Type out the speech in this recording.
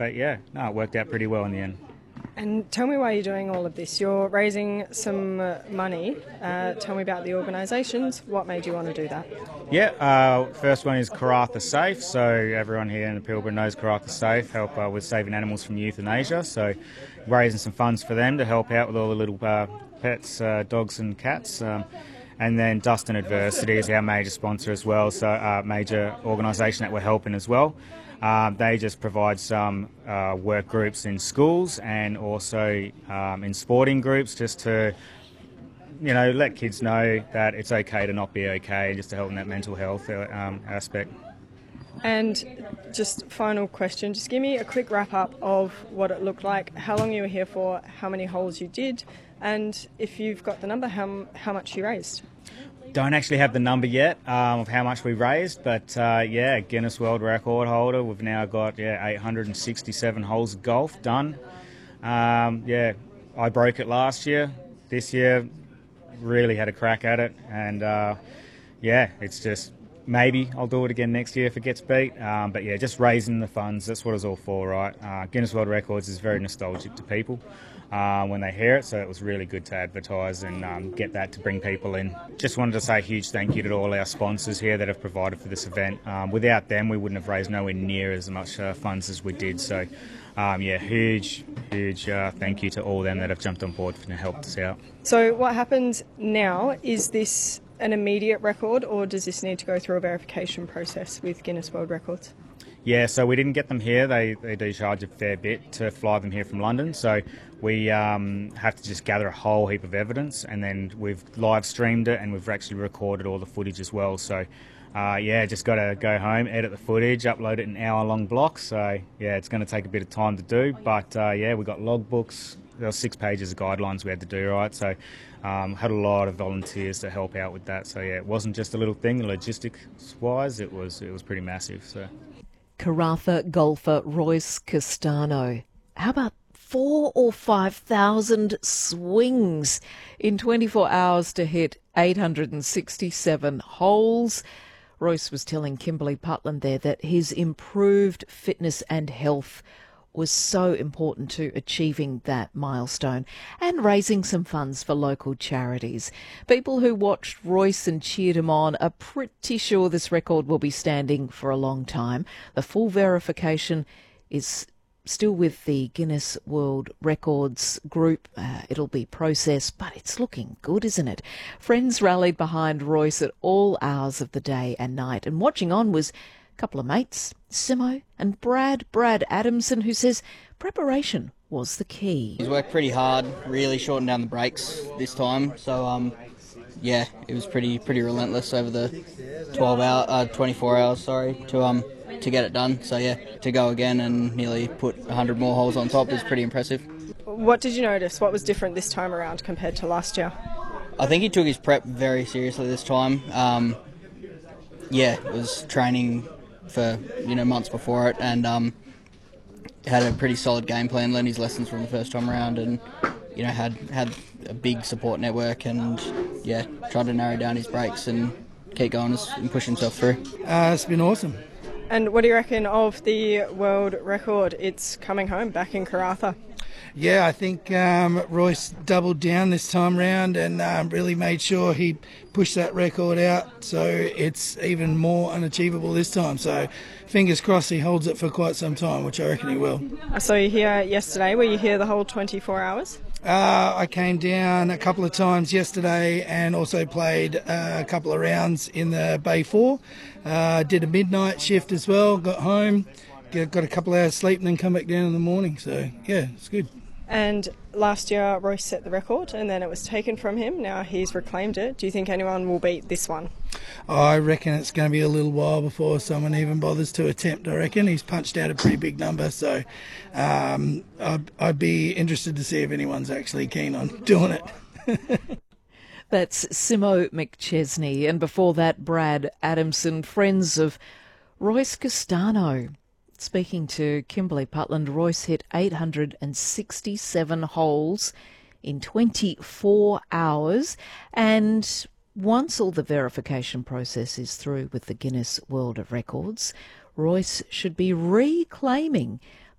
But yeah, no, it worked out pretty well in the end. And tell me why you're doing all of this. You're raising some money. Tell me about the organisations. What made you want to do that? Yeah, first one is Karratha Safe. So everyone here in the Pilbara knows Karratha Safe, help with saving animals from euthanasia. So raising some funds for them to help out with all the little pets, dogs and cats. And then Dustin Adversity is our major sponsor as well, so major organisation that we're helping as well. They just provide some work groups in schools and also in sporting groups, just to, let kids know that it's okay to not be okay, just to help in that mental health aspect. And just final question, just give me a quick wrap up of what it looked like, how long you were here for, how many holes you did, and if you've got the number, how much you raised. Don't actually have the number yet of how much we raised, but Guinness World Record holder. We've now got 867 holes of golf done. I broke it last year. This year, really had a crack at it, and it's just maybe I'll do it again next year if it gets beat. But just raising the funds, that's what it's all for, right? Guinness World Records is very nostalgic to people when they hear it, so it was really good to advertise and get that to bring people in. Just wanted to say a huge thank you to all our sponsors here that have provided for this event. Without them, we wouldn't have raised nowhere near as much funds as we did. So, huge thank you to all them that have jumped on board and helped us out. So what happens now, is this an immediate record, or does this need to go through a verification process with Guinness World Records? Yeah, so we didn't get them here. They do charge a fair bit to fly them here from London. So we have to just gather a whole heap of evidence, and then we've live streamed it and we've actually recorded all the footage as well. So just got to go home, edit the footage, upload it in hour-long blocks. So it's going to take a bit of time to do. But we got logbooks. There were 6 pages of guidelines we had to do, right? So had a lot of volunteers to help out with that. So it wasn't just a little thing. Logistics-wise, it was pretty massive. So. Karratha golfer Royce Castano. How about 4,000 or 5,000 swings in 24 hours to hit 867 holes? Royce was telling Kimberly Putland there that his improved fitness and health was so important to achieving that milestone and raising some funds for local charities. People who watched Royce and cheered him on are pretty sure this record will be standing for a long time. The full verification is still with the Guinness World Records group. It'll be processed, but it's looking good, isn't it? Friends rallied behind Royce at all hours of the day and night, and watching on was couple of mates, Simo and Brad Adamson, who says preparation was the key. He's worked pretty hard, really shortened down the breaks this time. So, it was pretty relentless over the 24 hours, to get it done. So, to go again and nearly put 100 more holes on top is pretty impressive. What did you notice? What was different this time around compared to last year? I think he took his prep very seriously this time. It was training for months before it, and had a pretty solid game plan, learned his lessons from the first time around, and had a big support network, and tried to narrow down his breaks and keep going and push himself through. It's been awesome. And what do you reckon of the world record? It's coming home back in Karratha. Yeah, I think Royce doubled down this time round and really made sure he pushed that record out, so it's even more unachievable this time. So fingers crossed he holds it for quite some time, which I reckon he will. I saw you here yesterday. Were you here the whole 24 hours? I came down a couple of times yesterday and also played a couple of rounds in the Bay 4. Did a midnight shift as well, got home, got a couple of hours sleep and then come back down in the morning. So, it's good. And last year, Royce set the record and then it was taken from him. Now he's reclaimed it. Do you think anyone will beat this one? I reckon it's going to be a little while before someone even bothers to attempt, I reckon. He's punched out a pretty big number, so I'd be interested to see if anyone's actually keen on doing it. That's Simo McChesney, and before that, Brad Adamson, friends of Royce Castano. Speaking to Kimberly Putland, Royce hit 867 holes in 24 hours, and once all the verification process is through with the Guinness World Records, Royce should be reclaiming